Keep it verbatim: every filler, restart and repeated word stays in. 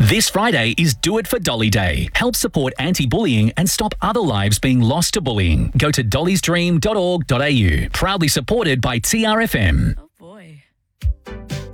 This Friday is Do It for Dolly Day. Help support anti-bullying and stop other lives being lost to bullying. Go to dollys dream dot org dot a u. Proudly supported by T R F M.